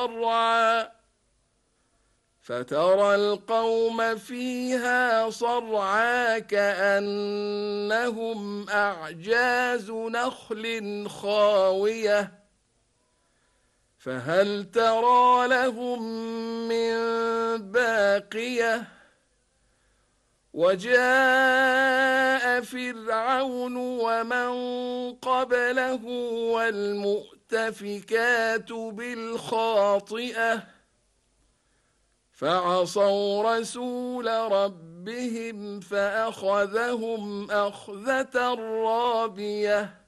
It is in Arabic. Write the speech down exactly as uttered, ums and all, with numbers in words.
صرعا فترى القوم فيها صرعا كأنهم أعجاز نخل خاوية فهل ترى لهم من باقية وجاء فرعون ومن قبله والمؤتفكات بالخاطئة فعصوا رسول ربهم فأخذهم أخذة رابية